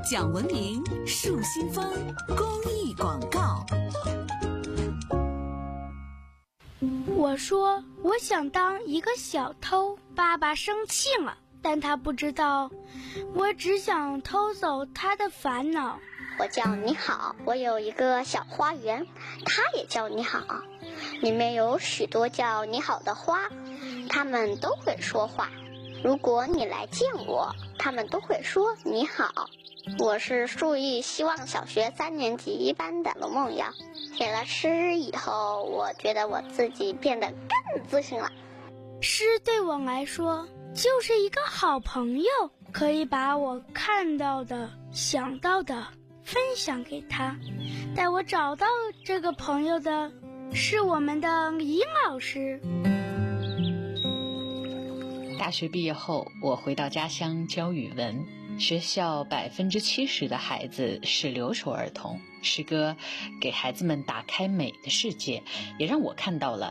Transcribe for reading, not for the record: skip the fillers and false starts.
讲文明树新风公益广告。 我说我想当一个小偷，爸爸生气了，但他不知道我只想偷走他的烦恼。 我叫你好，我有一个小花园，它也叫你好，里面有许多叫你好的花，它们都会说话。如果你来见我，它们都会说你好。我是树艺希望小学3年级1班的龙梦瑶。写了诗以后，我觉得我自己变得更自信了。 诗对我来说就是一个好朋友，可以把我看到的、想到的分享给他。带我找到这个朋友的是我们的尹老师。 大学毕业后，我回到家乡教语文。学校70%的孩子是留守儿童，诗歌给孩子们打开美的世界，也让我看到了